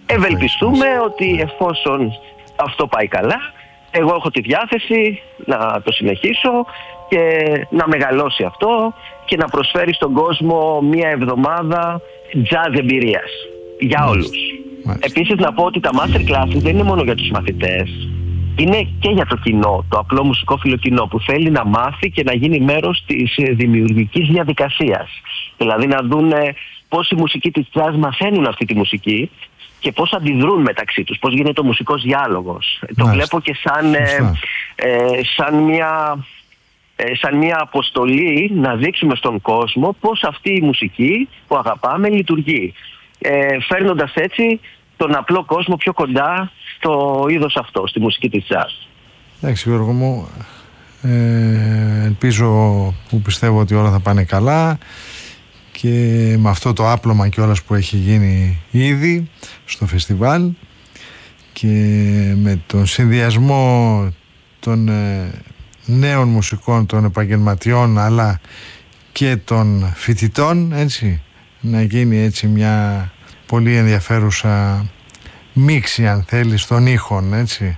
Ευελπιστούμε ότι εφόσον αυτό πάει καλά, εγώ έχω τη διάθεση να το συνεχίσω και να μεγαλώσει αυτό και να προσφέρει στον κόσμο μια εβδομάδα jazz εμπειρίας για όλους. Επίσης να πω ότι τα masterclasses δεν είναι μόνο για τους μαθητές, είναι και για το κοινό, το απλό μουσικόφιλο κοινό που θέλει να μάθει και να γίνει μέρος της δημιουργικής διαδικασίας. Δηλαδή να δουν πώς οι μουσικοί της jazz μαθαίνουν αυτή τη μουσική και πώς αντιδρούν μεταξύ τους, πώς γίνεται ο μουσικός διάλογος. Το βλέπω και σαν μια αποστολή να δείξουμε στον κόσμο πώς αυτή η μουσική που αγαπάμε λειτουργεί, φέρνοντας έτσι τον απλό κόσμο πιο κοντά στο είδος αυτό, στη μουσική της jazz. Εντάξει Γιώργο μου, ελπίζω, που πιστεύω ότι όλα θα πάνε καλά και με αυτό το άπλωμα κιόλας που έχει γίνει ήδη στο φεστιβάλ και με τον συνδυασμό των νέων μουσικών, των επαγγελματιών αλλά και των φοιτητών, έτσι, να γίνει έτσι μια πολύ ενδιαφέρουσα μίξη, αν θέλεις, των ήχων, έτσι,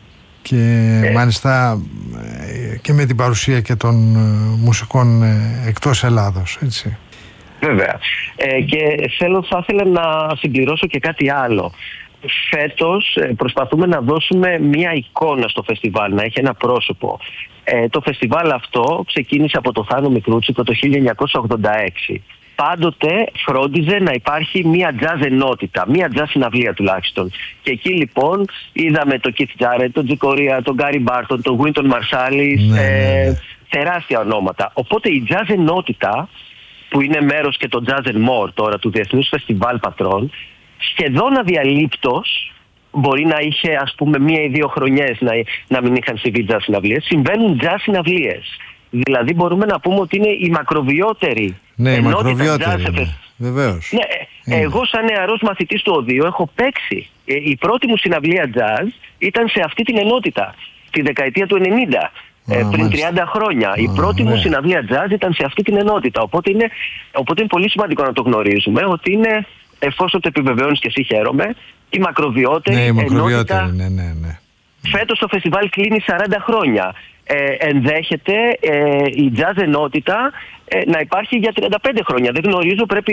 και μάλιστα και με την παρουσία και των μουσικών εκτός Ελλάδος, έτσι. Βέβαια. Και θα ήθελα να συμπληρώσω και κάτι άλλο. Φέτος προσπαθούμε να δώσουμε μια εικόνα στο φεστιβάλ, να έχει ένα πρόσωπο. Το φεστιβάλ αυτό ξεκίνησε από το Θάνο Μικρούτσικο το 1986. Πάντοτε φρόντιζε να υπάρχει μια jazz ενότητα, μια jazz συναυλία τουλάχιστον. Και εκεί λοιπόν είδαμε τον Keith Jarrett, τον Chick Corea, τον Gary Barton, τον Wynton Marsalis, τεράστια ονόματα. Οπότε η jazz ενότητα, που είναι μέρος και το Jazz and More τώρα του Διεθνούς Φεστιβάλ Πατρών, σχεδόν αδιαλείπτος, μπορεί να είχε ας πούμε 1 ή 2 χρονιές να μην είχαν συμβεί jazz συναυλίες, συμβαίνουν jazz συναυλίες. Δηλαδή μπορούμε να πούμε ότι είναι η μακροβιότερη ενότητα jazz. Βεβαίως. Ναι, εγώ σαν νεαρός μαθητής του οδείου έχω παίξει. Η πρώτη μου συναυλία jazz ήταν σε αυτή την ενότητα, τη δεκαετία του 90. Πριν 30 χρόνια. Η πρώτη μου συναυλία jazz ήταν σε αυτή την ενότητα. Οπότε είναι πολύ σημαντικό να το γνωρίζουμε ότι είναι, εφόσον το επιβεβαιώνεις και εσύ, χαίρομαι, η μακροβιότερη ενότητα. Ναι. Φέτος το φεστιβάλ κλείνει 40 χρόνια. Ενδέχεται η jazz ενότητα να υπάρχει για 35 χρόνια. Δεν γνωρίζω, πρέπει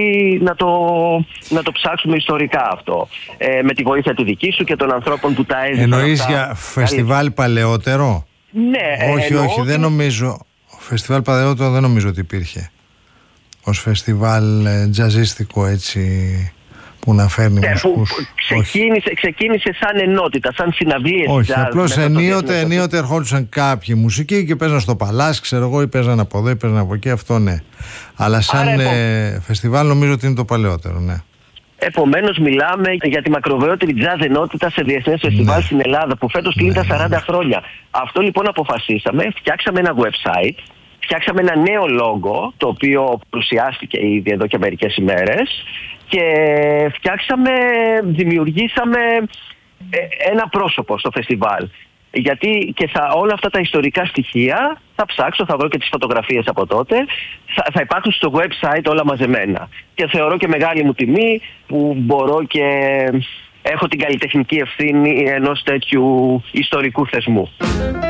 να το ψάξουμε ιστορικά αυτό. Με τη βοήθεια τη δική σου και των ανθρώπων που τα έζησαν. Εννοείς για φεστιβάλ παλαιότερο? Ναι, όχι, δεν νομίζω. Φεστιβάλ παλαιότερο δεν νομίζω ότι υπήρχε ως φεστιβάλ τζαζίστικο, έτσι, που να φέρνει μουσικούς. Ξεκίνησε σαν ενότητα, σαν συναυλίες. Όχι, απλώς ενίοτε ερχόντουσαν κάποιοι μουσικοί και παίζαν στο παλάσι, ξέρω εγώ, ή παίζαν από εδώ ή παίζαν από εκεί, αυτό ναι. Αλλά σαν φεστιβάλ νομίζω ότι είναι το παλαιότερο, ναι. Επομένως μιλάμε για τη μακροβιότερη jazz ενότητα σε διεθνές φεστιβάλ στην Ελλάδα, που φέτος κλείνει τα 40 χρόνια. Αυτό λοιπόν αποφασίσαμε, φτιάξαμε ένα website, φτιάξαμε ένα νέο logo, το οποίο παρουσιάστηκε ήδη εδώ και μερικές ημέρες, και δημιουργήσαμε ένα πρόσωπο στο φεστιβάλ. Γιατί και όλα αυτά τα ιστορικά στοιχεία θα ψάξω, θα βρω και τις φωτογραφίες από τότε, θα υπάρχουν στο website όλα μαζεμένα. Και θεωρώ και μεγάλη μου τιμή που μπορώ και έχω την καλλιτεχνική ευθύνη ενός τέτοιου ιστορικού θεσμού.